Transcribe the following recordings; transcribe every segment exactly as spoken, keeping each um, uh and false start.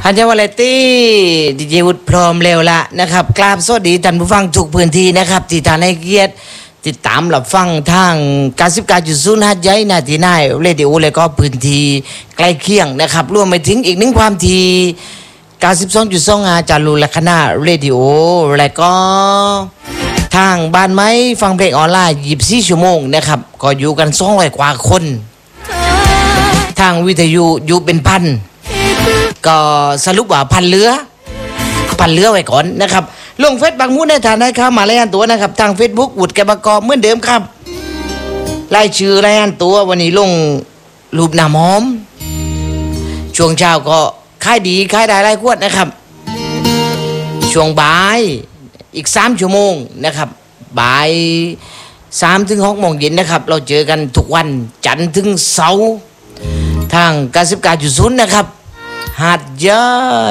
อันเจวาเลตี้ดีเจวุฒิพร้อมแล้วละนะครับกราบสวัสดีท่านผู้ฟังทุกพื้นที่นะครับที่ท่านให้เกียรติติดตามรับฟังทางเก้าสิบเก้าจุดศูนย์หัดใหญ่นาทีนายเรดิโอและก็พื้นที่ใกล้เคียงนะครับรวมไปถึงอีกหนึ่งความทีเก้าสิบสองจุดสองอาจารุและคณะเรดิโอและก็ทางบ้านไม้ฟังเพลงออนไลน์ยี่สิบสี่ชั่วโมงนะครับก็อยู่กันสองร้อยกว่าคนทางวิทยุอยู่เป็นพันก็สรุปว่าพันเรือพันเรือไว้ก่อนนะครับลงเฟซบางมูดในฐานได้ครับมารายงานตัวนะครับทาง Facebook วุฒิแกบกเหมือนเดิมครับรายชื่อรายงานตัววันนี้ลงรูปหน้าหอมช่วงเช้าก็ค่ายดีค่ายได้รายขวดนะครับช่วงบ่ายอีกสามชั่วโมงนะครับบ่ายสามถึงหกโมงเย็นนะครับเราเจอกันทุกวันจันทร์ถึงเสาร์ทางเก้าสิบเก้าจุดศูนย์นะครับหาดใหญ่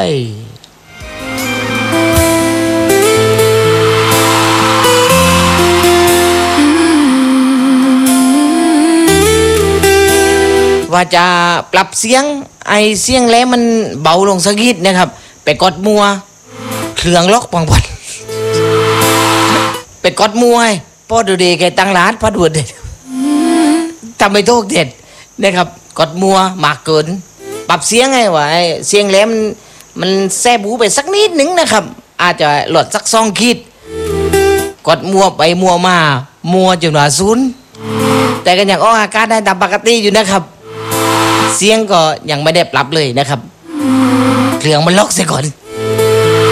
ว่าจะปรับเสียงไอเสียงแล้วมันเบาลงสักนิดนะครับไปกดมัวเครื่องล็อกปังบอลไปกดมัวพ่อดูดีแกตั้งร้านพอดูเด็ดทำไม่โทษเด็ดนะครับกดมัวมากเกินปรับเสียงไงวะเสียงแล้วมันมันแซ่บูไปสักนิดหนึ่งนะครับอาจจะหลดสักสองขีดกดมัวไปมัวมามัวจนว่าศูนย์แต่ก็ยังออกอาการได้ตามปกติอยู่นะครับเสียงก็ยังไม่ได้ปรับเลยนะครับเครื่องมันล็อกเสียก่อน